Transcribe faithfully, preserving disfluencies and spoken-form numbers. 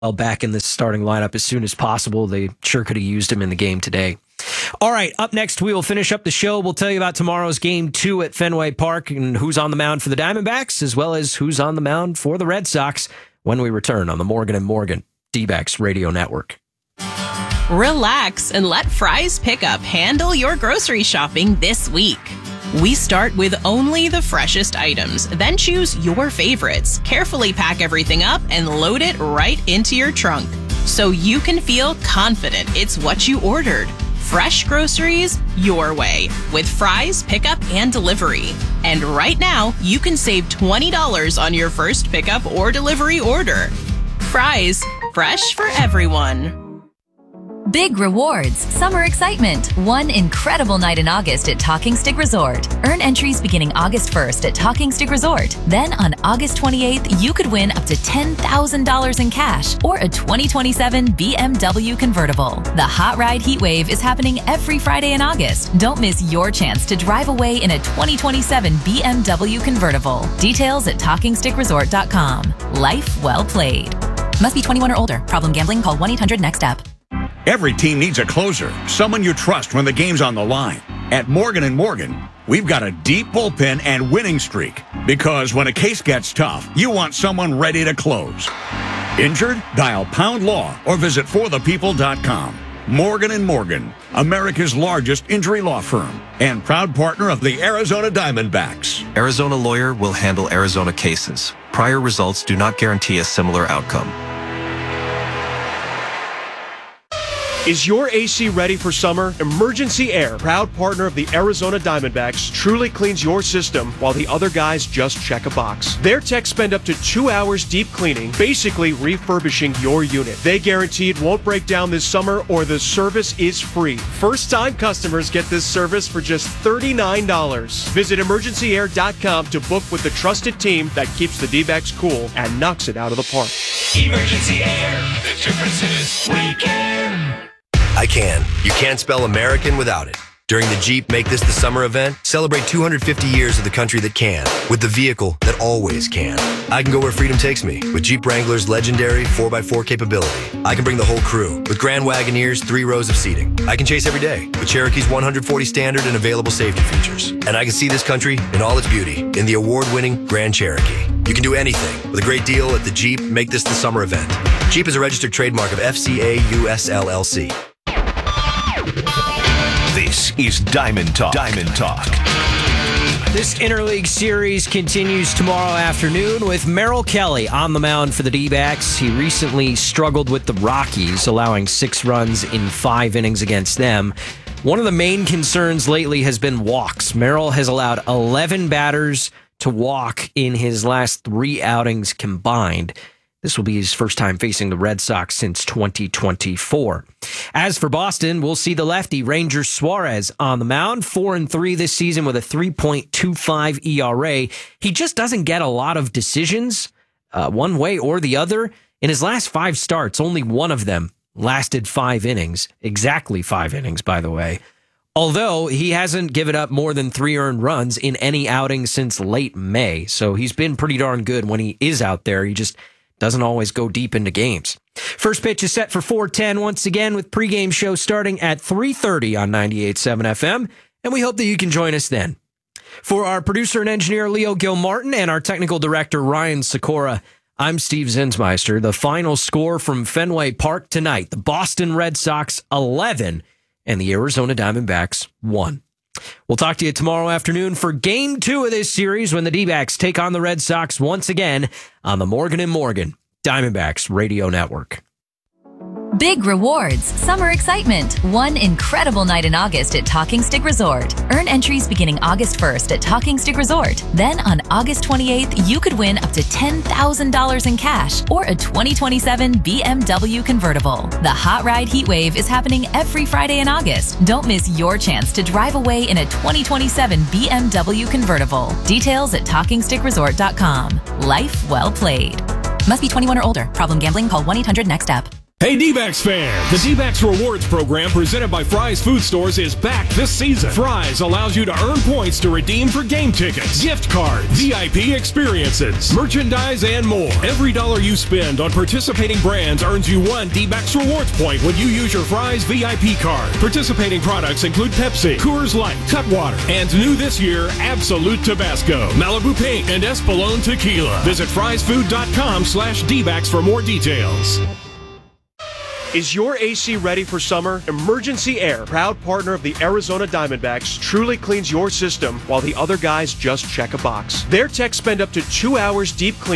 well, back in the starting lineup as soon as possible. They sure could have used him in the game today. All right, up next, we will finish up the show. We'll tell you about tomorrow's game two at Fenway Park and who's on the mound for the Diamondbacks, as well as who's on the mound for the Red Sox when we return on the Morgan and Morgan D-backs Radio Network. Relax and let Fry's Pickup handle your grocery shopping this week. We start with only the freshest items, then choose your favorites, carefully pack everything up, and load it right into your trunk so you can feel confident it's what you ordered. Fresh groceries your way with Fry's Pickup and Delivery. And right now, you can save twenty dollars on your first pickup or delivery order. Fry's, fresh for everyone. Big rewards, summer excitement, one incredible night in August at Talking Stick Resort. Earn entries beginning August first at Talking Stick Resort. Then on August twenty-eighth, you could win up to ten thousand dollars in cash or a twenty twenty-seven B M W convertible. The Hot Ride Heat Wave is happening every Friday in August. Don't miss your chance to drive away in a twenty twenty-seven B M W convertible. Details at talking stick resort dot com. Life well played. Must be twenty-one or older. Problem gambling? Call one eight hundred next step. Every team needs a closer, someone you trust when the game's on the line. At Morgan and Morgan, we've got a deep bullpen and winning streak. Because when a case gets tough, you want someone ready to close. Injured? Dial Pound Law or visit for the people dot com. Morgan and Morgan, America's largest injury law firm and proud partner of the Arizona Diamondbacks. Arizona Lawyer will handle Arizona cases. Prior results do not guarantee a similar outcome. Is your A C ready for summer? Emergency Air, proud partner of the Arizona Diamondbacks, truly cleans your system while the other guys just check a box. Their techs spend up to two hours deep cleaning, basically refurbishing your unit. They guarantee it won't break down this summer or the service is free. First-time customers get this service for just thirty-nine dollars. Visit emergency air dot com to book with the trusted team that keeps the D-backs cool and knocks it out of the park. Emergency Air. The difference is we care. I can. You can't spell American without it. During the Jeep Make This the Summer event, celebrate two hundred fifty years of the country that can, with the vehicle that always can. I can go where freedom takes me, with Jeep Wrangler's legendary four by four capability. I can bring the whole crew, with Grand Wagoneer's three rows of seating. I can chase every day, with Cherokee's one hundred forty standard and available safety features. And I can see this country in all its beauty, in the award-winning Grand Cherokee. You can do anything, with a great deal at the Jeep Make This the Summer event. Jeep is a registered trademark of F C A U S L L C. This is Diamond Talk. Diamond Talk. This interleague series continues tomorrow afternoon with Merrill Kelly on the mound for the D-backs. He recently struggled with the Rockies, allowing six runs in five innings against them. One of the main concerns lately has been walks. Merrill has allowed eleven batters to walk in his last three outings combined. This will be his first time facing the Red Sox since twenty twenty-four. As for Boston, we'll see the lefty Ranger Suarez on the mound, four and three this season with a three point two five E R A. He just doesn't get a lot of decisions, uh, one way or the other. In his last five starts, only one of them lasted five innings, exactly five innings, by the way. Although he hasn't given up more than three earned runs in any outing since late May, so he's been pretty darn good when he is out there. He just doesn't always go deep into games. First pitch is set for four ten once again with pregame show starting at three thirty on ninety-eight point seven F M, and we hope that you can join us then. For our producer and engineer Leo Gilmartin and our technical director Ryan Sikora, I'm Steve Zinsmeister. The final score from Fenway Park tonight, the Boston Red Sox eleven and the Arizona Diamondbacks one. We'll talk to you tomorrow afternoon for game two of this series when the D-backs take on the Red Sox once again on the Morgan and Morgan Diamondbacks Radio Network. Big rewards, summer excitement, one incredible night in August at Talking Stick Resort. Earn entries beginning August first at Talking Stick Resort. Then on August twenty-eighth, you could win up to ten thousand dollars in cash or a twenty twenty-seven B M W convertible. The Hot Ride Heat Wave is happening every Friday in August. Don't miss your chance to drive away in a twenty twenty-seven B M W convertible. Details at talking stick resort dot com. Life well played. Must be twenty-one or older. Problem gambling? Call one eight hundred next step. Hey D-backs fans, the D-backs Rewards program presented by Fry's Food Stores is back this season. Fry's allows you to earn points to redeem for game tickets, gift cards, V I P experiences, merchandise, and more. Every dollar you spend on participating brands earns you one D-backs Rewards point when you use your Fry's V I P card. Participating products include Pepsi, Coors Light, Cutwater, and new this year, Absolute Tabasco, Malibu Pink, and Espolón Tequila. Visit frysfood.com slash D-backs for more details. Is your A C ready for summer? Emergency Air, proud partner of the Arizona Diamondbacks, truly cleans your system while the other guys just check a box. Their techs spend up to two hours deep cleaning